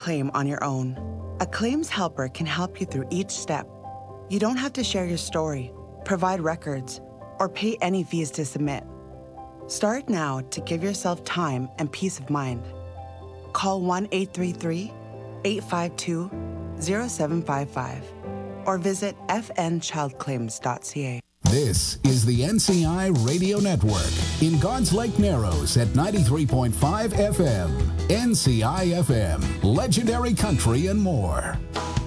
claim on your own. A claims helper can help you through each step. You don't have to share your story, provide records, or pay any fees to submit. Start now to give yourself time and peace of mind. Call 1-833-852-0755 or visit fnchildclaims.ca. This is the NCI Radio Network in God's Lake Narrows at 93.5 FM. NCI FM, legendary country and more.